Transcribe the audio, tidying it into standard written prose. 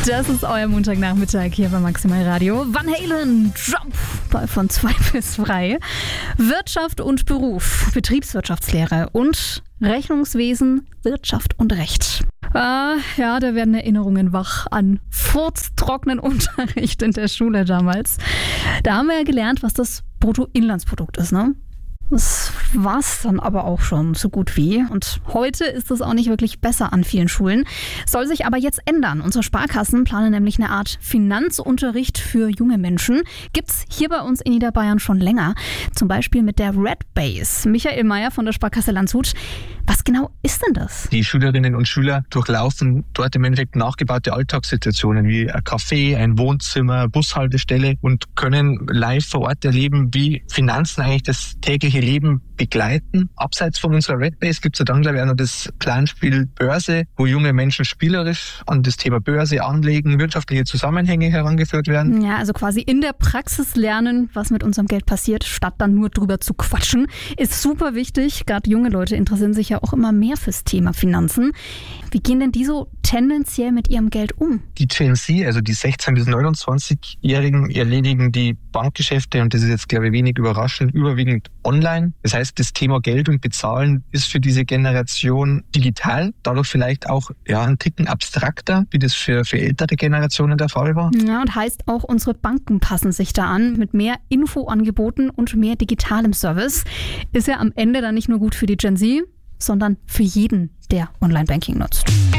Das ist euer Montagnachmittag hier bei Maximal Radio. Van Halen, Jump, bei von 2 bis frei. Wirtschaft und Beruf, Betriebswirtschaftslehre und Rechnungswesen, Wirtschaft und Recht. Da werden Erinnerungen wach an furztrockenen Unterricht in der Schule damals. Da haben wir ja gelernt, was das Bruttoinlandsprodukt ist, ne? Das war's dann aber auch schon so gut wie. Und heute ist es auch nicht wirklich besser an vielen Schulen. Soll sich aber jetzt ändern. Unsere Sparkassen planen nämlich eine Art Finanzunterricht für junge Menschen. Gibt's hier bei uns in Niederbayern schon länger. Zum Beispiel mit der Red Base. Michael Meyer von der Sparkasse Landshut. Was genau ist denn das? Die Schülerinnen und Schüler durchlaufen dort im Endeffekt nachgebaute Alltagssituationen wie ein Café, ein Wohnzimmer, Bushaltestelle und können live vor Ort erleben, wie Finanzen eigentlich das tägliche Leben begleiten. Abseits von unserer Red Base gibt es ja dann, glaube ich, auch noch das Planspiel Börse, wo junge Menschen spielerisch an das Thema Börse, Anlegen, wirtschaftliche Zusammenhänge herangeführt werden. Ja, also quasi in der Praxis lernen, was mit unserem Geld passiert, statt dann nur drüber zu quatschen, ist super wichtig. Gerade junge Leute interessieren sich ja auch immer mehr fürs Thema Finanzen. Wie gehen denn die so tendenziell mit ihrem Geld um? Die Gen Z, also die 16- bis 29-Jährigen, erledigen die Bankgeschäfte, und das ist jetzt, glaube ich, wenig überraschend, überwiegend online. Das heißt, das Thema Geld und Bezahlen ist für diese Generation digital, dadurch vielleicht auch ein Ticken abstrakter, wie das für ältere Generationen der Fall war. Ja, und heißt auch, unsere Banken passen sich da an mit mehr Infoangeboten und mehr digitalem Service. Ist ja am Ende dann nicht nur gut für die Gen Z, sondern für jeden, der Online-Banking nutzt.